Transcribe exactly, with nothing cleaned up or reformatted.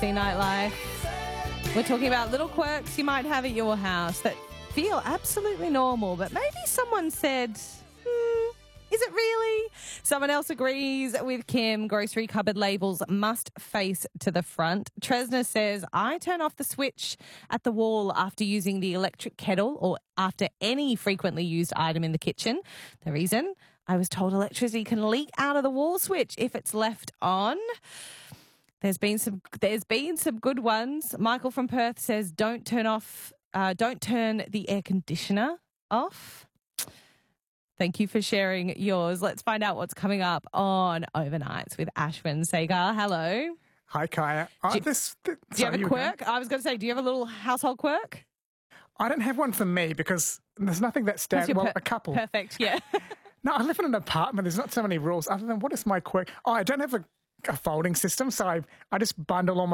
See Nightlife. We're talking about little quirks you might have at your house that feel absolutely normal, but maybe someone said, hmm, is it really? Someone else agrees with Kim. Grocery cupboard labels must face to the front. Tresna says, I turn off the switch at the wall after using the electric kettle or after any frequently used item in the kitchen. The reason? I was told electricity can leak out of the wall switch if it's left on. There's been some. There's been some good ones. Michael from Perth says, "Don't turn off. Uh, don't turn the air conditioner off." Thank you for sharing yours. Let's find out what's coming up on Overnights with Ashwin Sagar. Hello. Hi, Kaya. Oh, Do you- this, th- Do you have sorry, a were going? quirk? I was going to say, do you have a little household quirk? I don't have one for me because there's nothing that What's stands. your Well, per- a couple. Perfect. Yeah. No, I live in an apartment. There's not so many rules other than what is my quirk? Oh, I don't have a, a folding system, so I, I just bundle all my